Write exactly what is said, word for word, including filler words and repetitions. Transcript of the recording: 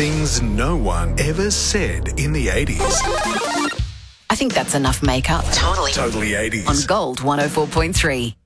Things no one ever said in the eighties. I think that's enough makeup. Totally. Totally eighties. On Gold one oh four point three.